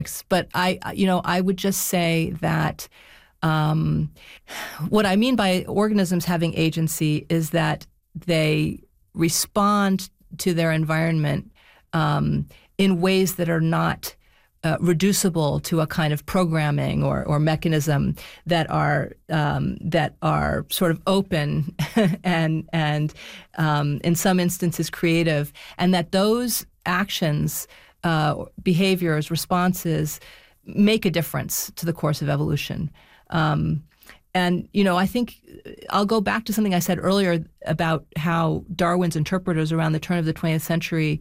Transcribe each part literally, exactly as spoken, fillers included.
But I, you know, I would just say that um, what I mean by organisms having agency is that they respond to their environment um, in ways that are not uh, reducible to a kind of programming or, or mechanism that are um, that are sort of open and and um, in some instances creative, and that those actions, uh, behaviors, responses make a difference to the course of evolution. Um, And, you know, I think I'll go back to something I said earlier about how Darwin's interpreters around the turn of the twentieth century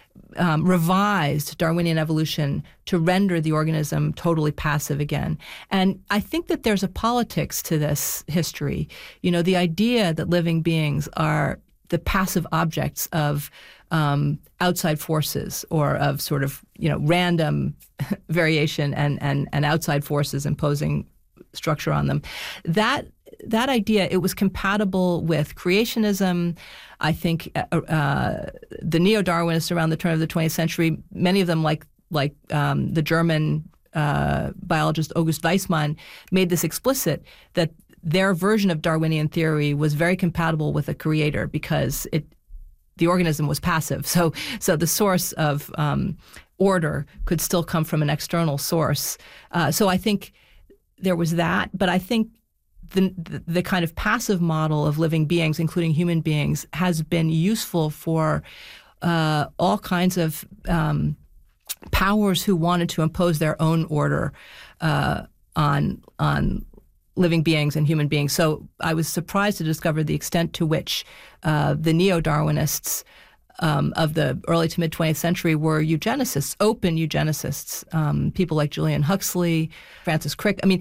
um, revised Darwinian evolution to render the organism totally passive again. And I think that there's a politics to this history. You know, the idea that living beings are the passive objects of um, outside forces or of sort of, you know, random variation and, and, and outside forces imposing structure on them. That that idea, it was compatible with creationism. I think uh, uh, the neo-Darwinists around the turn of the twentieth century, many of them, like like um, the German uh, biologist August Weismann, made this explicit, that their version of Darwinian theory was very compatible with a creator because it the organism was passive. So so the source of um, order could still come from an external source. Uh, so I think there was that, but I think the, the the kind of passive model of living beings, including human beings, has been useful for uh, all kinds of um, powers who wanted to impose their own order uh, on on living beings and human beings. So I was surprised to discover the extent to which uh, the neo-Darwinists Um, of the early to mid-twentieth century were eugenicists, open eugenicists, um, people like Julian Huxley, Francis Crick. I mean,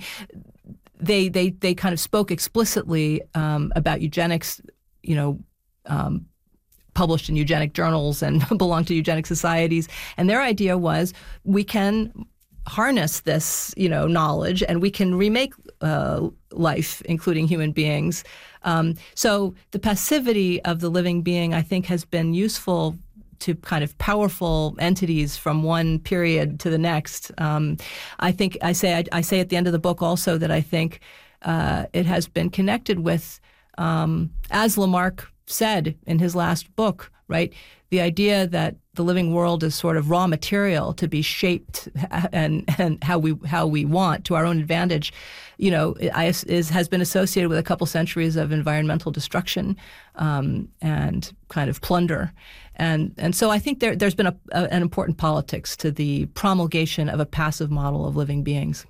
they they they kind of spoke explicitly um, about eugenics, you know, um, published in eugenic journals and belonged to eugenic societies. And their idea was, we can harness this, you know, knowledge, and we can remake uh, life, including human beings. Um, so the passivity of the living being, I think, has been useful to kind of powerful entities from one period to the next. Um, I think I say I, I say at the end of the book also that I think uh, it has been connected with, um, as Lamarck said in his last book, right, the idea that the living world is sort of raw material to be shaped and and how we how we want to our own advantage, you know, is has been associated with a couple centuries of environmental destruction um, and kind of plunder, and and so I think there there's been a, a, an important politics to the promulgation of a passive model of living beings.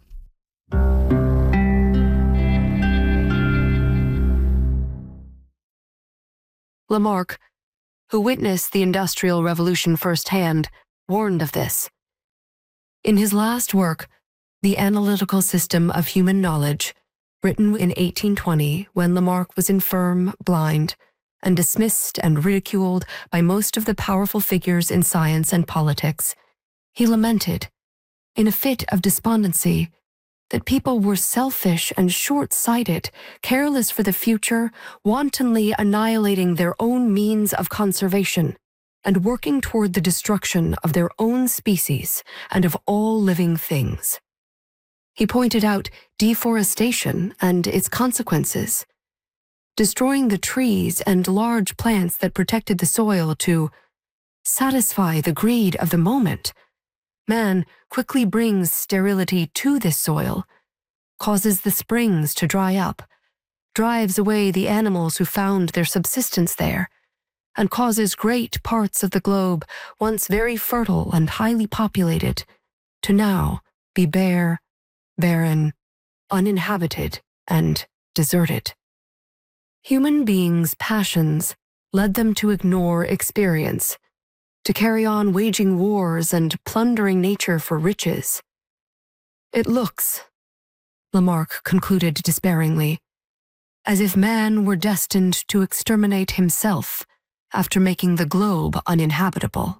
Lamarck, who witnessed the Industrial Revolution firsthand, warned of this. In his last work, The Analytical System of Human Knowledge, written in eighteen twenty when Lamarck was infirm, blind, and dismissed and ridiculed by most of the powerful figures in science and politics, he lamented, in a fit of despondency, that people were selfish and short-sighted, careless for the future, wantonly annihilating their own means of conservation, and working toward the destruction of their own species and of all living things. He pointed out deforestation and its consequences, destroying the trees and large plants that protected the soil to satisfy the greed of the moment. Man quickly brings sterility to this soil, causes the springs to dry up, drives away the animals who found their subsistence there, and causes great parts of the globe, once very fertile and highly populated, to now be bare, barren, uninhabited, and deserted. Human beings' passions led them to ignore experience, to carry on waging wars and plundering nature for riches. It looks, Lamarck concluded despairingly, as if man were destined to exterminate himself after making the globe uninhabitable.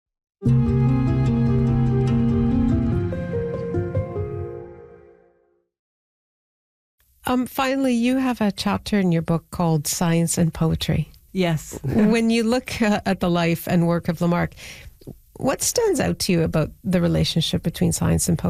Um, finally, you have a chapter in your book called Science and Poetry. Yes. When you look uh, at the life and work of Lamarck, what stands out to you about the relationship between science and poetry?